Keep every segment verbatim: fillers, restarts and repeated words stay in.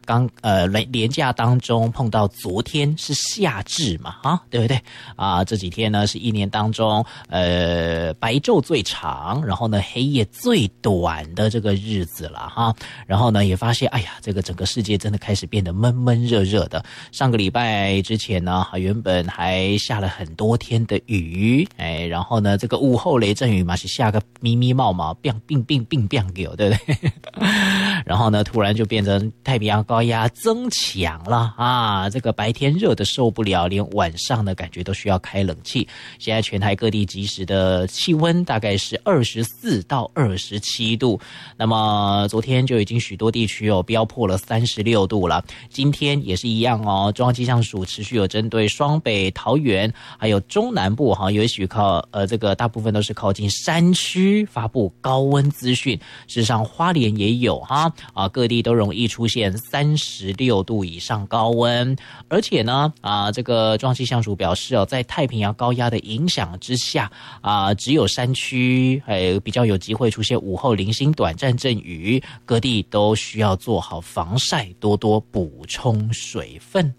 刚呃连假当中碰到昨天是夏至嘛，啊，对不对啊？这几天呢是一年当中呃白昼最长，然后呢黑夜最短的这个日子了哈。然后呢也发现，哎呀，这个整个世界真的开始变得闷闷热热的。上个礼拜之前呢，原本还下了很多天的雨，哎，然后呢这个午后雷阵雨嘛是下个咪咪冒冒，并并并并并给我，对不对？然后呢突然就变成太平洋高压增强了啊！这个白天热的受不了，连晚上的感觉都需要开冷气。现在全台各地即时的气温大概是二十四到二十七度，那么昨天就已经许多地区哦飙破了三十六度了。今天也是一样哦，中央气象署持续有针对双北、桃园还有中南部哈，也许靠呃这个大部分都是靠近山区发布高温资讯。事实上花莲也有哈啊，各地都容易出现三十六度以上高温，而且呢啊，这个中央气象署表示哦，在太平洋高压的影响之下啊，只有山区还比较有机会出现午后零星短暂阵雨，各地都需要做好防晒，多多补充水分。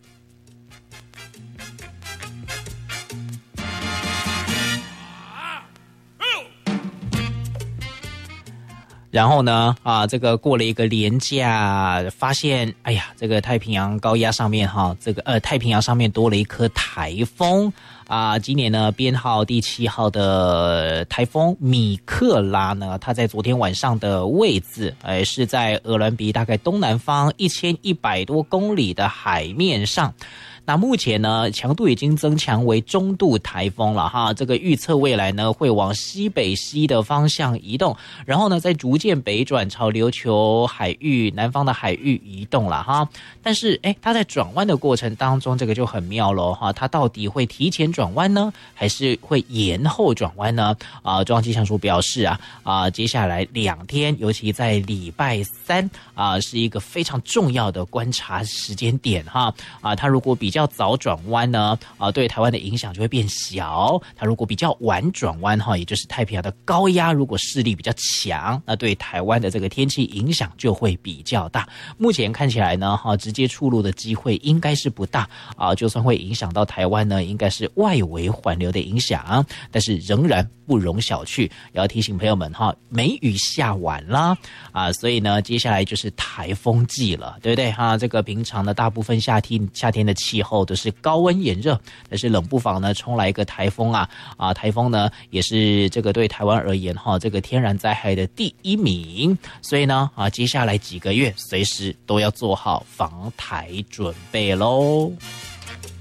然后呢啊，这个过了一个连假，发现哎呀，这个太平洋高压上面哈，这个呃太平洋上面多了一颗台风啊。今年呢编号第七号的台风米克拉呢，它在昨天晚上的位置，哎是在鹅銮鼻大概东南方一千一百多公里的海面上。那目前呢，强度已经增强为中度台风了哈。这个预测未来呢会往西北西的方向移动，然后呢再逐渐北转朝琉球海域南方的海域移动了哈。但是哎，它在转弯的过程当中，这个就很妙了哈。它到底会提前转弯呢，还是会延后转弯呢？啊，中央气象署表示啊啊，接下来两天，尤其在礼拜三啊，是一个非常重要的观察时间点哈。啊，它如果比比较早转弯呢，啊，对台湾的影响就会变小。它如果比较晚转弯哈，也就是太平洋的高压如果势力比较强，那对台湾的这个天气影响就会比较大。目前看起来呢，哈，直接触入的机会应该是不大啊。就算会影响到台湾呢，应该是外围环流的影响，但是仍然不容小觑。也要提醒朋友们哈，梅雨下完啦啊，所以呢，接下来就是台风季了，对不对哈？这个平常的大部分夏天夏天的气候都是高温炎热，但是冷不防呢冲来一个台风啊啊！台风呢也是这个对台湾而言哈，这个天然灾害的第一名，所以呢啊，接下来几个月随时都要做好防台准备喽。